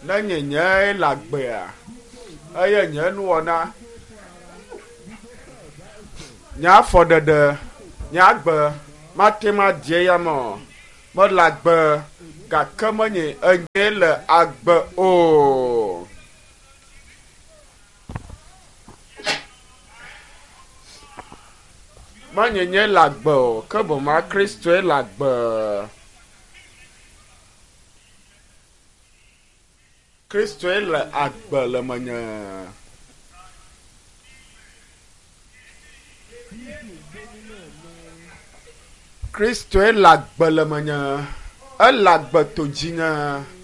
nye nye la gbea eye nye nuwɔna nye afɔɖeɖe nye agbe mate ma die ya me le agbe gake menye enye le agbe o. Menye nye le agbe o ke bo ma Kristo le agbe. Kristo le agbe le menye. Kristo le agbe le menye. El agbe to dzinye.